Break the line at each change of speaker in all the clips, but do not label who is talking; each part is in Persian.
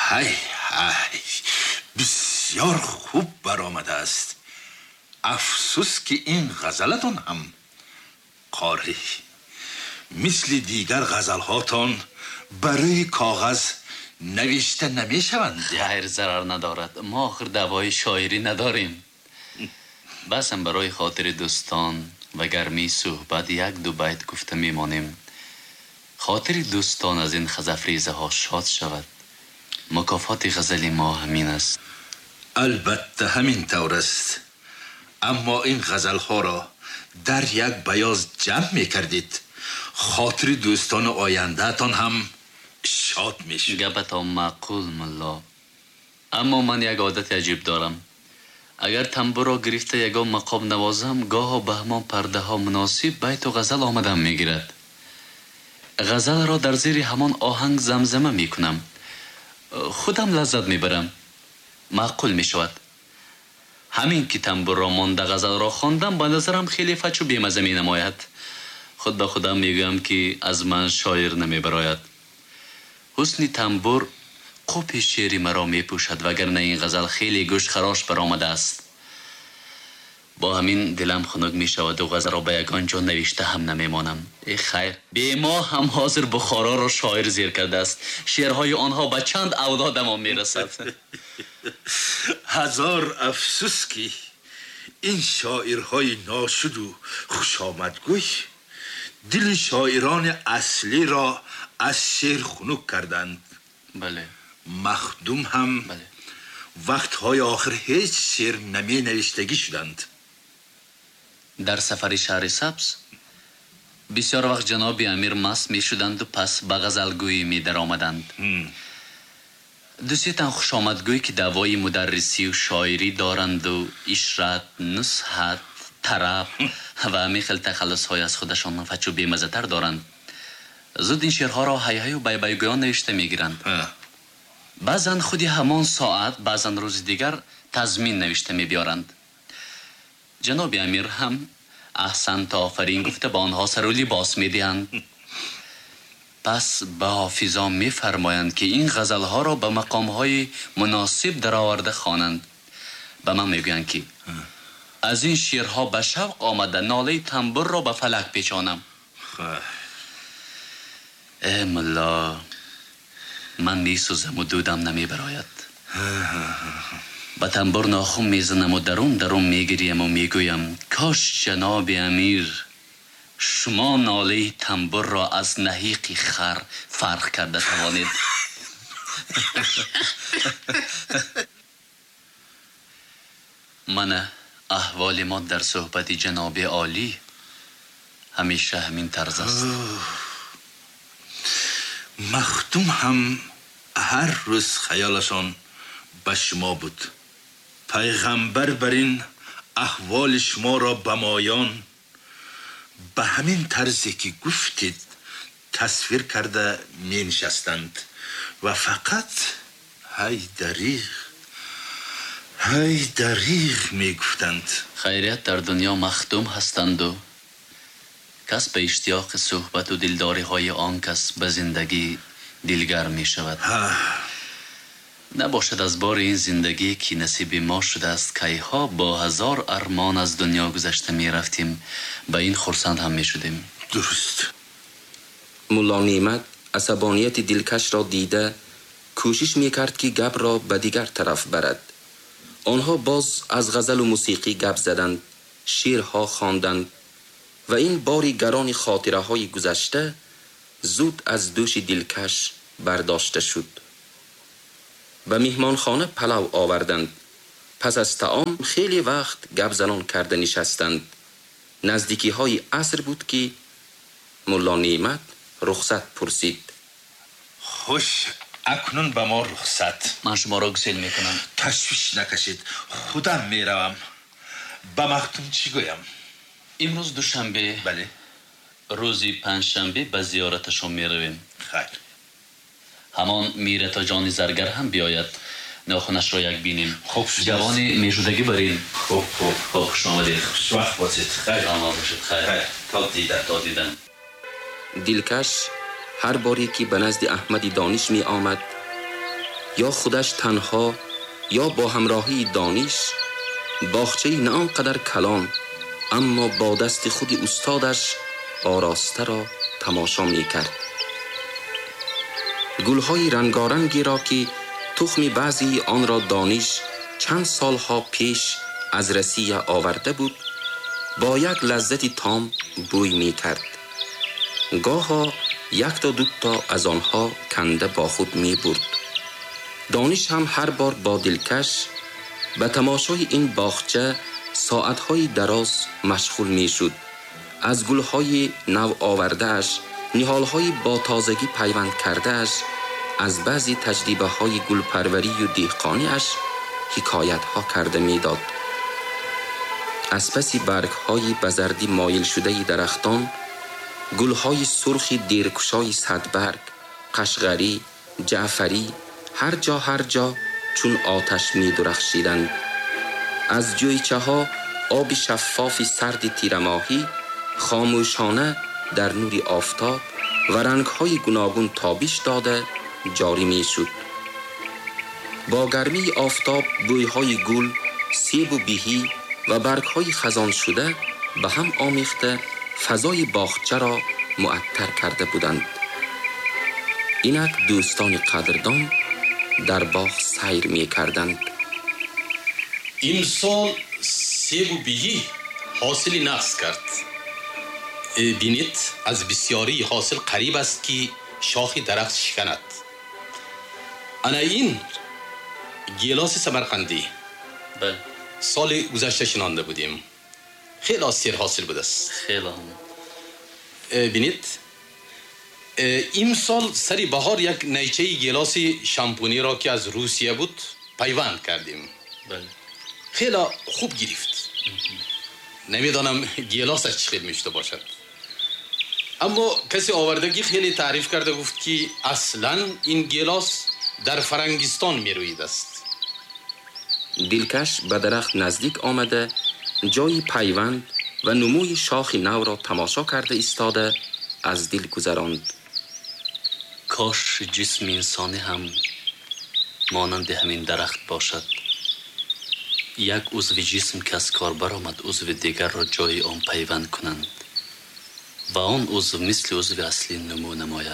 های بسیار خوب برآمده است. افسوس که این غزلتون هم قاری مثل دیگر غزلهاتان برای کاغذ نوشته نمی شوند.
خیر، ضرر ندارد. ما آخر دوای شاعری نداریم. بس هم برای خاطر دوستان و گرمی صحبت یک دو بیت گفته میمانیم. خاطر دوستان از این خزفریزه ها شاد شود. مکافات غزل ما همین است.
البته همین طور است، اما این غزل ها را در یک بیاض جمع می کردید، خاطر دوستان آینده تان هم شاد می شود.
گپتان معقول ملا، اما من یک عادت عجیب دارم. اگر تنبور را گرفته یگان مقام نوازم، گاه به همان پرده ها مناسب بیت و غزل آمدم می گیرد. غزل را در زیر همان آهنگ زمزمه می کنم. خودم لذت می برم. معقول می شود. همین که تنبور را مانده غزل را خواندم به نظرم خیلی فچ و بیمزه می نماید. خود به خودم می گویم که از من شاعر نمی براید. حسن تنبور قوپ شعری مرا می پوشد، وگرنه این غزل خیلی گوش خراش برآمده است. با همین دلم خنک می شود و غزل را به یگان جا نوشته هم نمی مانم. ای خیر، به ما هم حاضر بخارا را شاعر زیر کرده است. شعرهای آنها به چند اودادمان می رسد.
هزار افسوس که این شاعرهای ناشد و خوش آمدگوی دل شاعران اصلی را از شعر خنک کردند.
بله.
مخدوم هم
بله.
وقتهای آخر هیچ شعر نمی نوشتگی شدند.
در سفر شهر سبز بسیار وقت جناب امیر مست می شدند و پس به غزلگویی می در آمدند. دوستی تن خوش آمدگویی که دوای مدرسی و شاعری دارند و اشرت، نصحت، طرب و همی تخلص های از خودشان فچ و بیمزه تر دارند. زود این شعرها را هی هی و بای بای گویان نوشته می گیرند. بعضن خودی همان ساعت، بعضن روز دیگر تضمین نوشته می بیارند. جناب امیر هم احسن تا آفرین گفته با آنها سر و لباس می دهند. پس به حافظا می فرمایند که این غزل ها را به مقام های مناسب در آورده خوانند. به من می گویند که از این شعرها به شوق آمده ناله تنبور را به فلک پیچانم. ای ملا، من می سوزم و دودم نمی براید. با تنبور ناخون می زنم و درون می گریم و می گویم کاش جناب امیر شما ناله تنبور را از نهیق خر فرق کرده توانید. من احوال ما در صحبت جناب عالی همیشه همین طرز است.
مخدوم هم هر روز خیالشان به شما بود. پیغمبر بر این احوال شما را به مایان به همین طرزی که گفتید تصویر کرده می نشستند و فقط های دریغ می گفتند.
خیریت در دنیا مخدوم هستند و کس به اشتیاق صحبت و دلداری های آن کس به زندگی دلگر می شود. نباشد از بار این زندگی که نصیب ما شده است که ها با هزار ارمان از دنیا گذشته می رفتیم به این خرسند هم می شدیم.
درست.
مولا نعمت عصبانیت دلکش را دیده کوشش می کرد که گپ را به دیگر طرف برد. آنها باز از غزل و موسیقی گپ زدند، شعرها خواندند و این باری گران خاطره های گذشته زود از دوش دلکش برداشته شد. به میهمانخانه پلو آوردند. پس از طعام خیلی وقت گپ زنان کرده نشستند. نزدیکی های عصر بود که مولا نعمت رخصت پرسید.
خوش، اکنون به ما رخصت.
من شما را گسیل می کنم.
تشویش نکشید، خودم می روم. به مخدوم چی گویم؟
امروز دوشنبه،
بله.
روزی پنجشنبه به زیارتشون می رویم.
خیر.
همان میره تا جان زرگر هم بیاید ناخونش را یک بینیم.
خوب
جوانی میشدگی برین.
خوب
خوش آمدید.
خوش وقت باشید. خیر.
آمد باشید. خیر. تا دیدن.
دلکش هر باری که به نزد احمد دانش می آمد یا خودش تنها یا با همراهی دانش باغچه‌ای نه آنقدر کلان اما با دست خود استادش آراسته را تماشا می کرد. گلهای رنگارنگی را که تخم بعضی آن را دانش چند سالها پیش از روسیه آورده بود با یک لذت تام بوی می کرد. گاها یک تا دو تا از آنها کنده با خود می برد. دانش هم هر بار با دلکش به تماشای این باغچه ساعتهای دراز مشغول می شد. از گلهای نو آورده اش، نهالهای با تازگی پیوند کرده اش، از بعضی تجربه های گلپروری و دهقانی اش حکایت ها کرده می داد. از پس برگ های بزردی مایل شده درختان، گل های سرخ دیرکشای صدبرگ، قشقری، جعفری، هر جا چون آتش می درخشیدند. از جویچه ها آب شفاف سرد تیرماهی خاموشانه در نور آفتاب و رنگ های گوناگون تابش داده جاری می شد. با گرمی آفتاب بوی های گل، سیب و بیهی و برگ های خزان شده به هم آمیخته فضای باغچه را معطر کرده بودند. اینک دوستان قدردان در باغ سیر می کردند.
امسال سیب و بیهی حاصلی نقص کرد. بینید از بسیاری حاصل قریب است که شاخ درخت شکند. انا این گیلاس سمرقندی
بله.
سال گذشته شنانده بودیم. خیلی سیر حاصل بود است.
خیلی هم.
بینید امسال سری بهار یک نیچه گیلاس شامپونی را که از روسیه بود پیوند کردیم.
بله.
خیلی خوب گرفت. نمیدانم گیلاسش چی خیلی میشته باشد، اما کسی آوردگی خیلی تعریف کرده گفت که اصلا این گیلاس در فرنگستان میروید است.
دلکش به درخت نزدیک آمده جای پیوند و نموی شاخ نو را تماشا کرده ایستاده از دل گذراند.
کاش جسم انسانی هم مانند همین درخت باشد. یک عضو جسم که از کار برآمد عضو دیگر را جای آن پیوند کنند و آن عضو مثل عضو اصلی نمو نماید.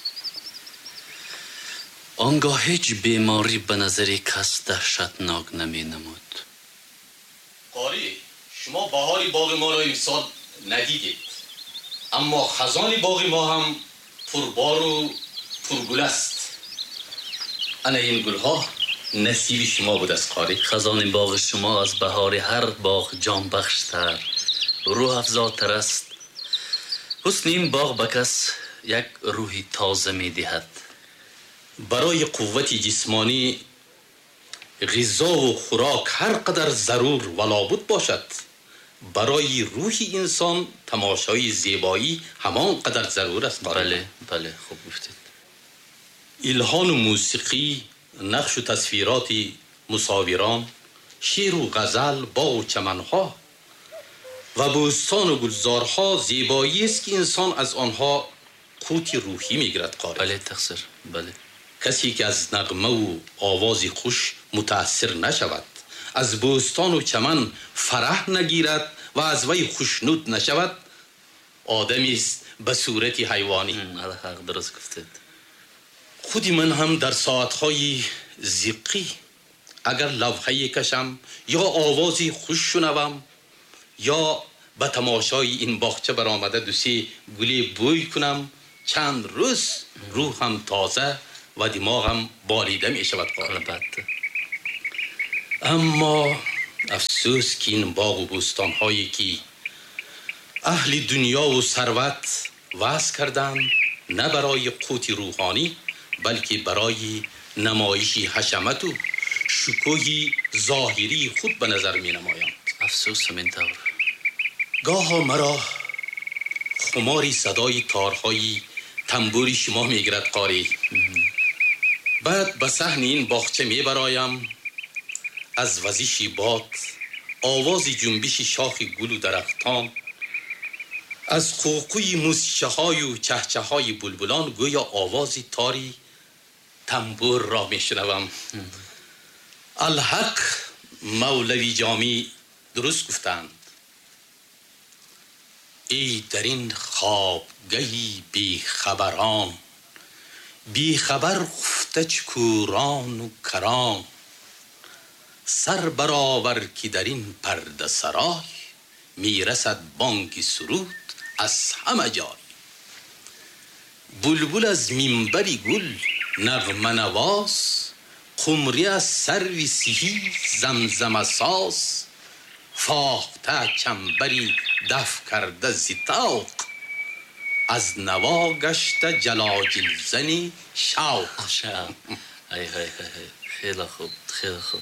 آنگاه هیچ بیماری به نظر کس دهشتناک نمی نمود.
قاری، شما بهاری باغ ما را امسال ندیدید، اما خزان باغ ما هم پربار و پرگل است. انا این گلها نصیب شما بود از قاری.
خزان باغ شما از بهار هر باغ جان بخشتر، روح افزاتر است. حسن این باغ به کس یک روحی تازه می دهد.
برای قوت جسمانی غذا و خوراک هر قدر ضرور و لابد باشد، برای روح انسان تماشای زیبایی همان قدر ضرور است.
بله بله، خوب گفتید.
الحان و موسیقی، نقش و تصویرات مصوران، شعر و غزل، باغ و چمنها و بوستان و گلزارها زیبایی است که انسان از آنها قوت روحی میگیرد. قاری،
بله تقصیر. بله.
کسی که از نغمه و آواز خوش متاثر نشود، از بوستان و چمن فرح نگیرد و از وی خوشنود نشود، آدمی است به صورت حیوانی.
حق درست گفتید.
خودی من هم در ساعتهای زیقی اگر لوحه‌ای کشم یا آوازی خوش شنوم یا به تماشای این باغچه برآمده دو سه گلی بوی کنم، چند روز روحم تازه و دماغم بالیده می شود.
البته.
اما افسوس که این باغ و بوستان هایی که اهل دنیا و ثروت وضع کردند نه برای قوت روحانی بلکه برای نمایش حشمت و شکوه ظاهری خود به نظر می نمایند.
افسوس همینطور.
گاه مرا خماری صدای تارهای تنبوری شما می گیرد. قاری، بعد به صحن این باغچه می برایم، از وزش باد، آواز جنبش شاخ گل و درختان، از قوقوی موسیقی های و چهچه های بلبلان گویا آوازی تاری تنبور را میشنوم. الحق مولوی جامی درست گفتند. ای در این خوابگهی بی خبران، بی خبر خفته کوران و کران. سر برآور که در این پرده سرای، میرسد بانگ سرود از همه جای. بلبل از منبری گل نغمه نواز، قمری از سروی سهی زمزمه ساز. فاخته چنبری دف کرده زیتاق، از نوا گشته جلاجل زنی شوق.
خیلی خوب، خیلی خوب.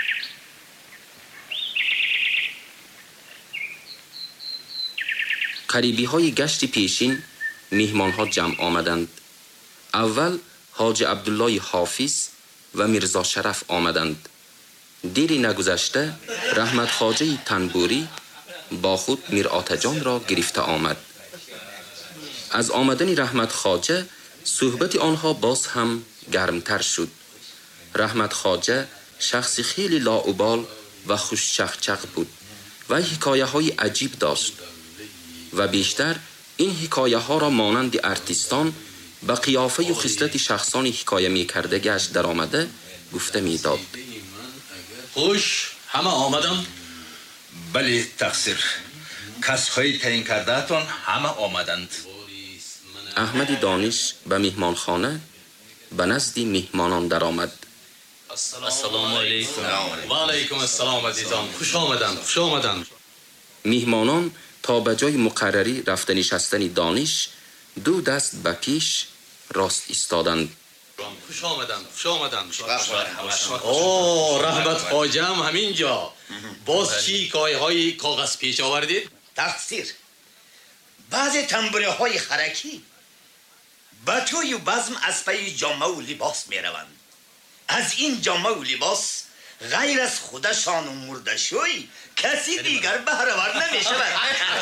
قریبی های گشت پیشین میهمان ها جمع آمدند. اول حاج عبدالله حافظ و میرزا شرف آمدند. دیری نگذشته رحمت خواجه تنبوری با خود میر آتجان را گرفته آمد. از آمدن رحمت خواجه صحبت آنها باز هم گرمتر شد. رحمت خواجه شخص خیلی لاابال و خوش چخچق بود و حکایه های عجیب داشت و بیشتر این حکایه ها را مانند ارتیستان به قیافه و خصلت شخصان حکایه می کرده گشت در آمده گفته می داد.
خوش همه آمدم؟
بله تقصیر، کسهای تعیین کرده تان همه آمدند.
احمد دانش به میهمانخانه به نزد میهمانان در آمد.
السلام علیکم.
و علیکم السلام عزیزان، خوش آمدند، خوش آمدند.
میهمانان تا به جای مقرری رفته نشستن دانش دو دست به پیش راست ایستادند.
خوش آمدند، خوش آمدند. اوه رحمت خواجه هم همینجا. باز چی حکایه های کاغذ پیش آوردید؟
تقصیر بعض تنبوره های خرکی به توی بزم از پی جامه و لباس می روند. از این جامه و لباس غیر از خودشان و مردشوی کسی دیگر بهره‌ور نمی شود.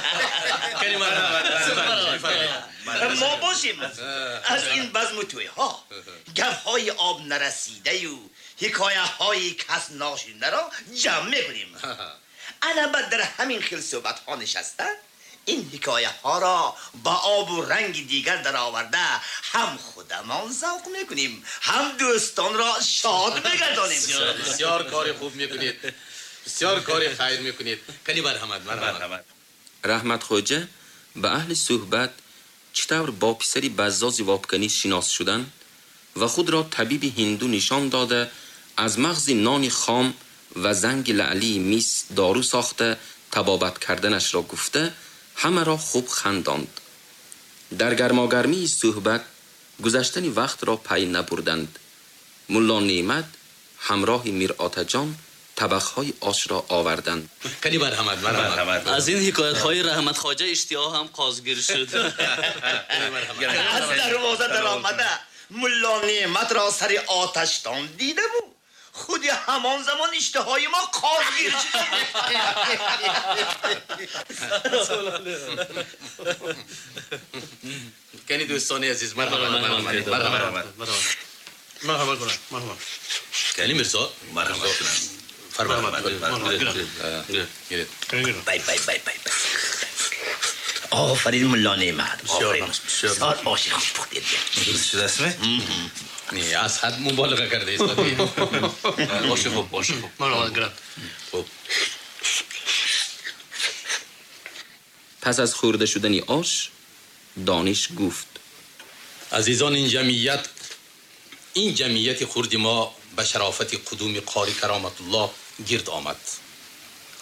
ما باشیم از این بزم و توی ها گپ های آب نرسیده و حکایه های کس ناشنده را جمع می کنیم. البته در همین خیل صحبت ها نشسته این حکایه ها را با آب و رنگ دیگر در آورده هم خودمان ذوق میکنیم هم دوستان را شاد بگردانیم.
بسیار کار خوب میکنید، بسیار کار خیر میکنید. کلی مرحمت.
رحمت خواجه به اهل صحبت چطور با پسری بزاز وابکنی شناس شدن و خود را طبیب هندو نشان داده از مغز نان خام و زنگ لعلی میس دارو ساخته طبابت کردنش را گفته همه را خوب خنداند. در گرماگرمی صحبت گذشتن وقت را پی نبردند. ملا نعمت همراه میر آتجان طبقهای آش را آوردند.
کلی مرحمت.
از این حکایت های رحمت خواجه اشتها هم قازگیر شد.
از دروازه در آمده ملا نعمت را سر آتشتان دیده بود. خودی همان زمان اشتهای ما قازگیر شد.
کنی دوستان عزیز مرحمت. کنی مرسا
مرحمت کنم.
بای آفرین ملا نعمت. آفرین بسیار آشی خوش بختید.
شده اسمه؟
نه از حد مبالغه کرده است. باشه خوب. مرحمت کنم. خوب.
پس از خورده شدن آش دانش گفت:
عزیزان این جمعیت خرد ما به شرافت قدوم قاری کرامت الله گرد آمد.